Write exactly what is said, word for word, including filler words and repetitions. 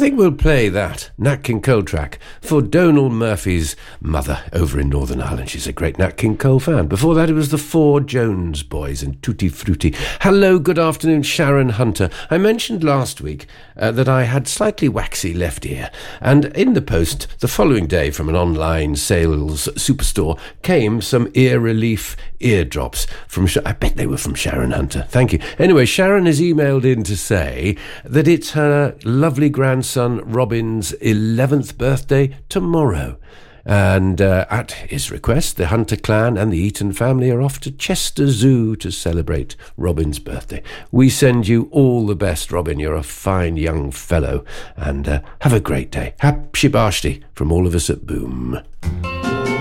think we'll play that Nat King Cole track for Donal Murphy's mother over in Northern Ireland. She's a great Nat King Cole fan. Before that, it was the Four Jones Boys and Tutti Frutti. Hello, good afternoon, Sharon Hunter. I mentioned last week uh, that I had slightly waxy left ear, and in the post the following day from an online sales superstore came some ear relief eardrops from, Sh- I bet they were from Sharon Hunter. Thank you. Anyway, Sharon has emailed in to say that it's her lovely grandson Robin's eleventh birthday tomorrow. And uh, at his request, the Hunter clan and the Eaton family are off to Chester Zoo to celebrate Robin's birthday. We send you all the best, Robin. You're a fine young fellow. And uh, have a great day. Happy birthday from all of us at Boom.